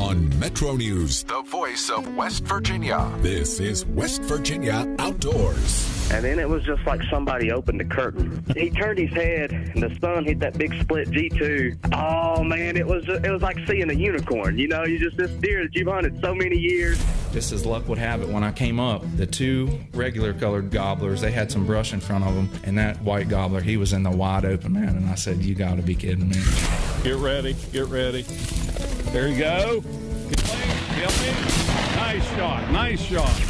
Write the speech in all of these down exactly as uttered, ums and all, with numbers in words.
on Metro News, the voice of West Virginia. This is West Virginia Outdoors. And then it was just like somebody opened the curtain. He turned his head, and the sun hit that big split G two. Oh, man, it was it was like seeing a unicorn. You know, you just, this deer that you've hunted so many years. Just as luck would have it, when I came up, the two regular colored gobblers, they had some brush in front of them, and that white gobbler, he was in the wide open, man, and I said, you got to be kidding me. Get ready, get ready. There you go. Nice shot, nice shot.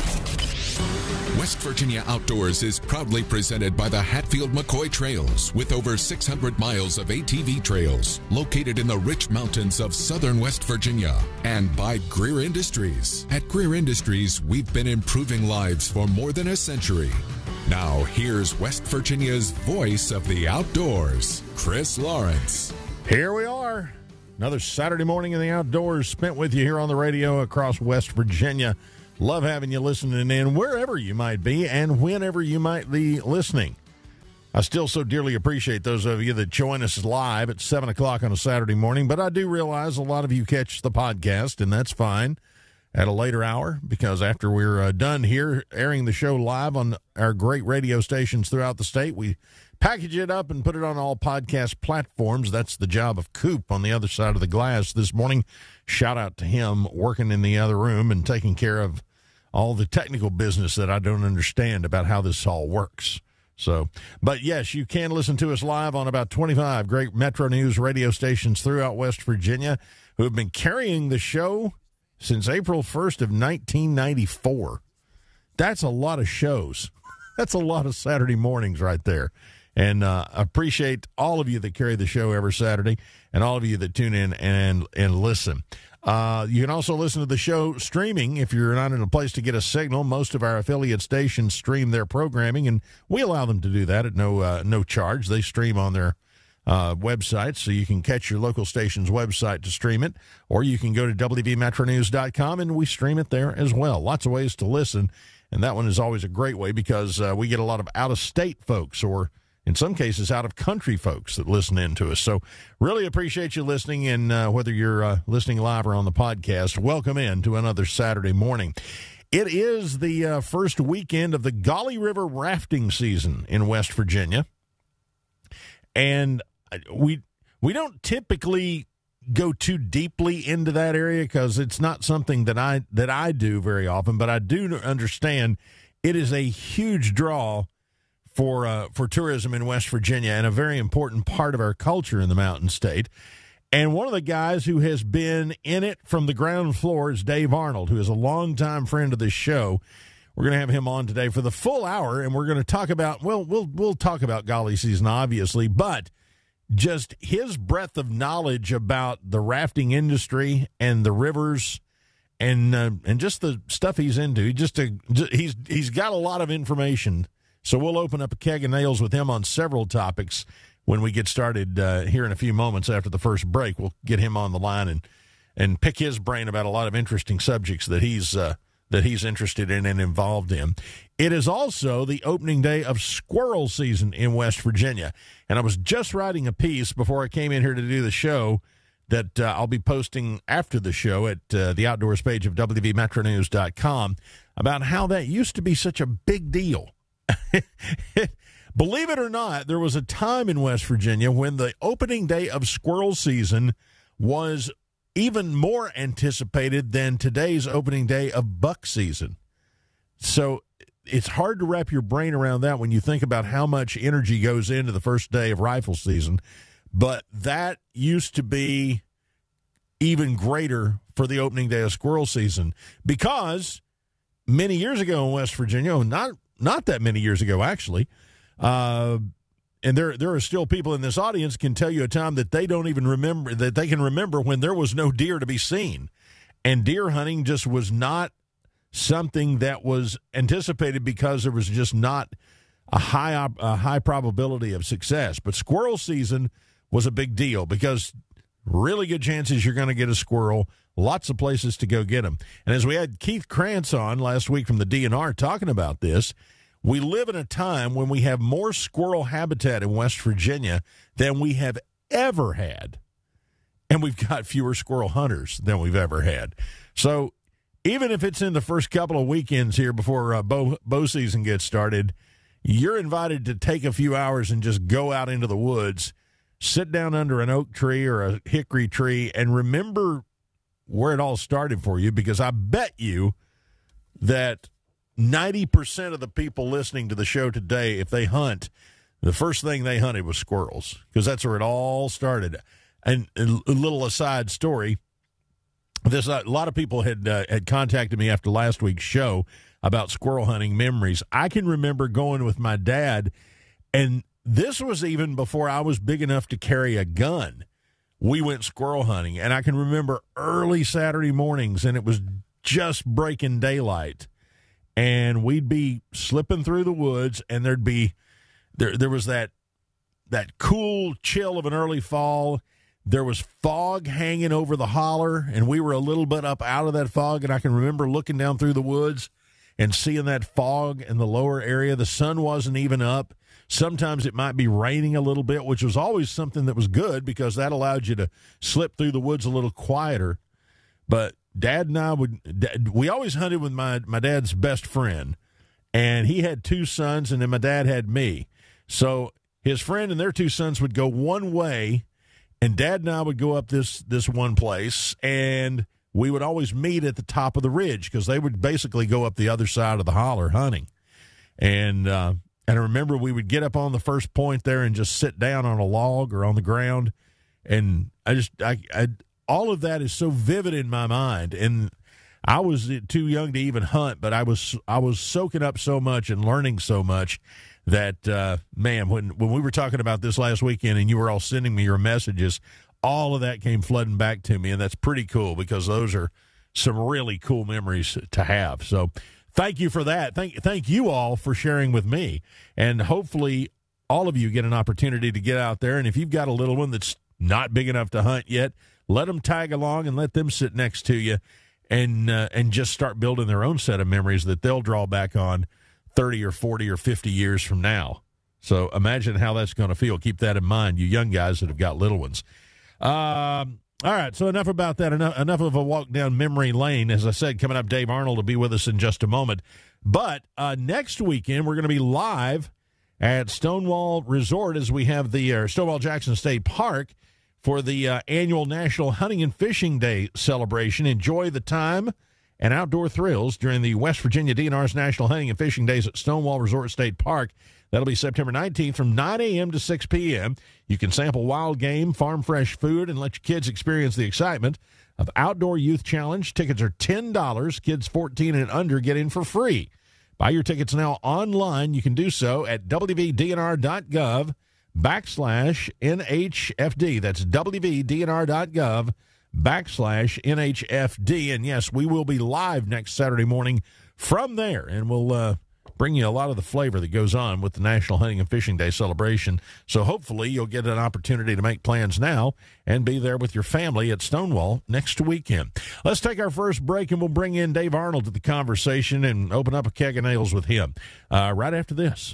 West Virginia Outdoors is proudly presented by the Hatfield McCoy Trails, with over six hundred miles of A T V trails located in the rich mountains of southern West Virginia, and by Greer Industries. At Greer Industries, we've been improving lives for more than a century. Now, here's West Virginia's voice of the outdoors, Chris Lawrence. Here we are. Another Saturday morning in the outdoors spent with you here on the radio across West Virginia. Love having you listening in wherever you might be and whenever you might be listening. I still so dearly appreciate those of you that join us live at seven o'clock on a Saturday morning, but I do realize a lot of you catch the podcast, and that's fine, at a later hour, because after we're uh, done here airing the show live on our great radio stations throughout the state, we package it up and put it on all podcast platforms. That's the job of Coop on the other side of the glass this morning. Shout out to him working in the other room and taking care of all the technical business that I don't understand about how this all works. So, but yes, you can listen to us live on about twenty-five great Metro News radio stations throughout West Virginia who have been carrying the show since April first of nineteen ninety-four. That's a lot of shows. That's a lot of Saturday mornings right there. And uh, I appreciate all of you that carry the show every Saturday and all of you that tune in and, and listen. Uh, you can also listen to the show streaming if you're not in a place to get a signal. Most of our affiliate stations stream their programming, and we allow them to do that at no uh, no charge. They stream on their uh, website, so you can catch your local station's website to stream it, or you can go to w v metro news dot com, and we stream it there as well. Lots of ways to listen, and that one is always a great way because uh, we get a lot of out-of-state folks, or in some cases, out-of-country folks that listen in to us. So really appreciate you listening, and uh, whether you're uh, listening live or on the podcast, welcome in to another Saturday morning. It is the uh, first weekend of the Gauley River rafting season in West Virginia, and we we don't typically go too deeply into that area because it's not something that I that I do very often, but I do understand it is a huge draw for uh, for tourism in West Virginia and a very important part of our culture in the Mountain State. And one of the guys who has been in it from the ground floor is Dave Arnold, who is a longtime friend of this show. We're going to have him on today for the full hour, and we're going to talk about, well, we'll we'll talk about Gauley season, obviously, but just his breadth of knowledge about the rafting industry and the rivers and uh, and just the stuff he's into. He just a, he's he's got a lot of information. So we'll open up a keg of nails with him on several topics when we get started uh, here in a few moments after the first break. We'll get him on the line and and pick his brain about a lot of interesting subjects that he's uh, that he's interested in and involved in. It is also the opening day of squirrel season in West Virginia. And I was just writing a piece before I came in here to do the show that uh, I'll be posting after the show at uh, the outdoors page of w v metro news dot com about how that used to be such a big deal. Believe it or not, there was a time in West Virginia when the opening day of squirrel season was even more anticipated than today's opening day of buck season. So it's hard to wrap your brain around that when you think about how much energy goes into the first day of rifle season. But that used to be even greater for the opening day of squirrel season because many years ago in West Virginia, not Not that many years ago, actually. Uh, and there there are still people in this audience can tell you a time that they don't even remember, that they can remember when there was no deer to be seen. And deer hunting just was not something that was anticipated because there was just not a high, a high probability of success. But squirrel season was a big deal because really good chances you're going to get a squirrel. Lots of places to go get them. And as we had Keith Krantz on last week from the D N R talking about this, we live in a time when we have more squirrel habitat in West Virginia than we have ever had. and we've got fewer squirrel hunters than we've ever had. So even if it's in the first couple of weekends here before uh, bow, bow season gets started, you're invited to take a few hours and just go out into the woods, sit down under an oak tree or a hickory tree, and remember where it all started for you, because I bet you that ninety percent of the people listening to the show today, if they hunt, the first thing they hunted was squirrels, because that's where it all started. And a little aside story, this uh, a lot of people had uh, had contacted me after last week's show about squirrel hunting memories. I can remember going with my dad, and this was even before I was big enough to carry a gun. We went squirrel hunting, and I can remember early Saturday mornings, and it was just breaking daylight, and we'd be slipping through the woods, and there'd be there there was that that cool chill of an early fall. There was fog hanging over the holler, and we were a little bit up out of that fog, and I can remember looking down through the woods and seeing that fog in the lower area. The sun wasn't even up. Sometimes it might be raining a little bit, which was always something that was good because that allowed you to slip through the woods a little quieter. But Dad and I would, we always hunted with my, my dad's best friend, and he had two sons, and then my dad had me. So his friend and their two sons would go one way, and Dad and I would go up this, this one place, and we would always meet at the top of the ridge because they would basically go up the other side of the holler hunting. And, uh, And I remember we would get up on the first point there and just sit down on a log or on the ground. And I just, I, I, all of that is so vivid in my mind. And I was too young to even hunt, but I was, I was soaking up so much and learning so much that, uh, man, when, when we were talking about this last weekend and you were all sending me your messages, all of that came flooding back to me. And that's pretty cool because those are some really cool memories to have. So, thank you for that. Thank thank you all for sharing with me. And hopefully all of you get an opportunity to get out there. And if you've got a little one that's not big enough to hunt yet, let them tag along and let them sit next to you and uh, and just start building their own set of memories that they'll draw back on thirty or forty or fifty years from now. So imagine how that's going to feel. Keep that in mind, you young guys that have got little ones. Um All right, so enough about that. Enough, enough of a walk down memory lane. As I said, coming up, Dave Arnold will be with us in just a moment. But uh, next weekend, we're going to be live at Stonewall Resort as we have the uh, Stonewall Jackson State Park for the uh, annual National Hunting and Fishing Day celebration. Enjoy the time and outdoor thrills during the West Virginia D N R's National Hunting and Fishing Days at Stonewall Resort State Park. That'll be September nineteenth from nine a.m. to six p.m. You can sample wild game, farm fresh food, and let your kids experience the excitement of Outdoor Youth Challenge. Tickets are ten dollars. Kids fourteen and under get in for free. Buy your tickets now online. You can do so at wvdnr.gov backslash NHFD. That's wvdnr.gov backslash NHFD. And yes, we will be live next Saturday morning from there, and we'll uh, bring you a lot of the flavor that goes on with the National Hunting and Fishing Day celebration. So hopefully you'll get an opportunity to make plans now and be there with your family at Stonewall next weekend. Let's take our first break, and we'll bring in Dave Arnold to the conversation and open up a keg of nails with him uh, right after this.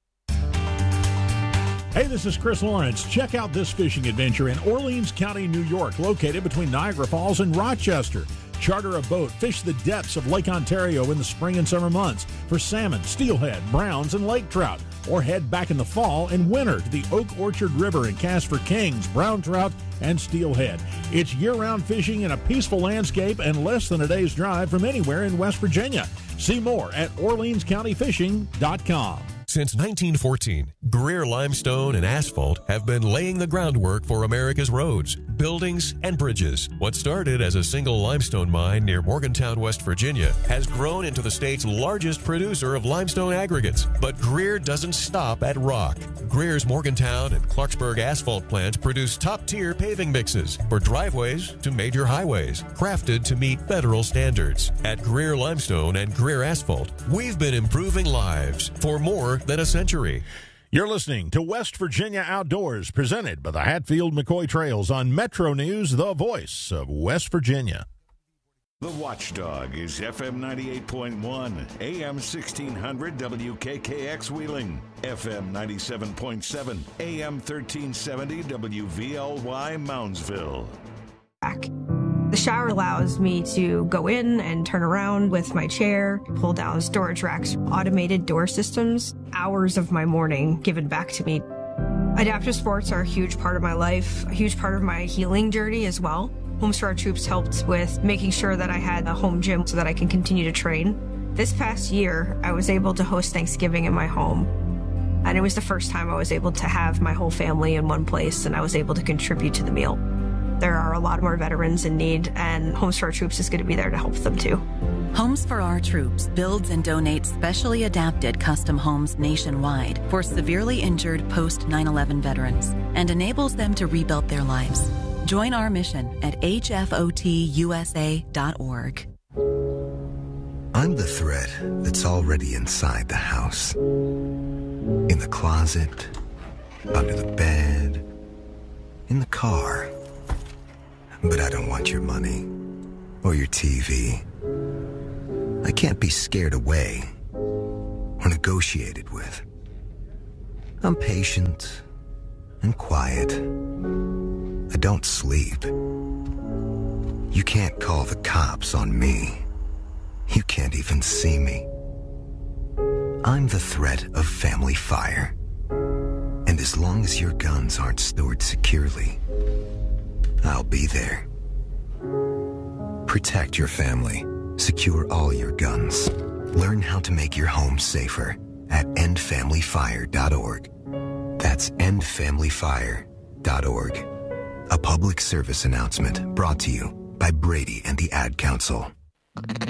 Hey, this is Chris Lawrence. Check out this fishing adventure in Orleans County, New York, located between Niagara Falls and Rochester. Charter a boat, fish the depths of Lake Ontario in the spring and summer months for salmon, steelhead, browns, and lake trout. Or head back in the fall and winter to the Oak Orchard River and cast for kings, brown trout, and steelhead. It's year-round fishing in a peaceful landscape and less than a day's drive from anywhere in West Virginia. See more at orleans county fishing dot com. Since nineteen fourteen, Greer Limestone and Asphalt have been laying the groundwork for America's roads, buildings, and bridges. What started as a single limestone mine near Morgantown, West Virginia, has grown into the state's largest producer of limestone aggregates. But Greer doesn't stop at rock. Greer's Morgantown and Clarksburg asphalt plants produce top-tier paving mixes for driveways to major highways, crafted to meet federal standards. At Greer Limestone and Greer Asphalt, we've been improving lives for more than a century. You're listening to West Virginia Outdoors, presented by the Hatfield McCoy Trails on Metro News, the voice of West Virginia. The Watchdog is F M ninety-eight point one, A M sixteen hundred W K K X Wheeling, F M ninety-seven point seven, A M thirteen seventy W V L Y Moundsville. back. The shower allows me to go in and turn around with my chair, pull down storage racks, automated door systems, hours of my morning given back to me. Adaptive sports are a huge part of my life, a huge part of my healing journey as well. Homes for Our Troops helped with making sure that I had a home gym so that I can continue to train. This past year, I was able to host Thanksgiving in my home. And it was the first time I was able to have my whole family in one place, and I was able to contribute to the meal. There are a lot more veterans in need, and Homes for Our Troops is going to be there to help them too. Homes for Our Troops builds and donates specially adapted custom homes nationwide for severely injured post nine eleven veterans and enables them to rebuild their lives. Join our mission at H F O T U S A dot org. I'm the threat that's already inside the house. In the closet, under the bed, in the car. But I don't want your money or your T V. I can't be scared away or negotiated with. I'm patient and quiet. I don't sleep. You can't call the cops on me. You can't even see me. I'm the threat of family fire. And as long as your guns aren't stored securely, I'll be there. Protect your family. Secure all your guns. Learn how to make your home safer at end family fire dot org. That's end family fire dot org. A public service announcement brought to you by Brady and the Ad Council.